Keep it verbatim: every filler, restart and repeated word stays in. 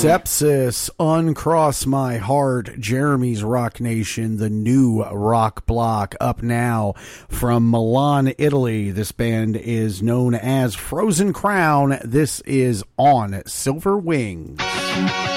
Sepsis, Uncross My Heart, Jeremy's Rock Nation, the new rock block, up now from Milan, Italy. This band is known as Frozen Crown. This is On Silver Wings.